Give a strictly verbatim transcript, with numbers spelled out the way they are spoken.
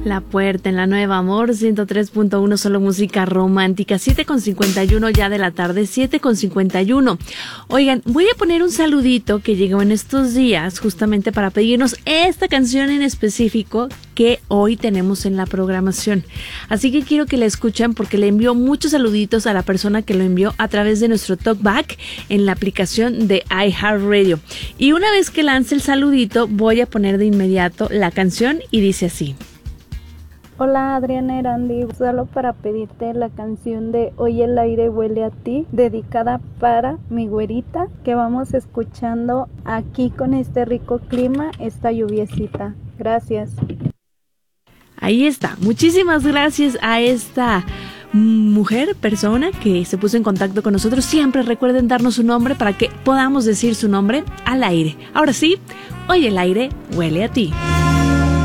La Puerta en la Nueva Amor, ciento tres punto uno, solo música romántica, siete con cincuenta y uno ya de la tarde, siete con cincuenta y uno. Oigan, voy a poner un saludito que llegó en estos días justamente para pedirnos esta canción en específico que hoy tenemos en la programación. Así que quiero que la escuchen porque le envío muchos saluditos a la persona que lo envió a través de nuestro talkback en la aplicación de iHeartRadio. Y una vez que lance el saludito, voy a poner de inmediato la canción y dice así. Hola Adriana Erandi, solo para pedirte la canción de Hoy el aire huele a ti, dedicada para mi güerita, que vamos escuchando aquí con este rico clima, esta lluviecita. Gracias. Ahí está, muchísimas gracias a esta mujer, persona que se puso en contacto con nosotros. Siempre recuerden darnos su nombre para que podamos decir su nombre al aire. Ahora sí, Hoy el aire huele a ti.